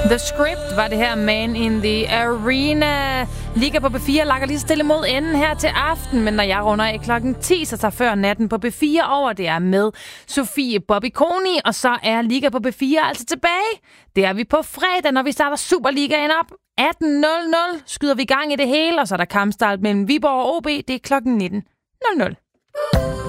The Script var det her, Man in the Arena. Ligger på B4, lakker lige stille mod enden her til aften. Men når jeg runder af klokken 10, så tager Før Natten på B4 over. Det er med Sofie Bobby Koni, og så er Liga på B4 altså tilbage. Det er vi på fredag, når vi starter Superligaen op. 18.00 skyder vi gang i det hele, og så er der kampstart mellem Viborg og OB. Det er klokken 19.00.